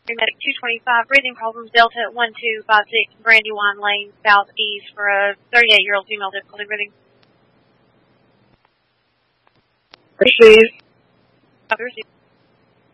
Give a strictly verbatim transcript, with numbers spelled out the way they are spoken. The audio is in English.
Medic two twenty-five, breathing problems, Delta one two five six, Brandywine Lane, southeast for a thirty-eight-year-old female difficulty breathing. Receive. Copy, receive.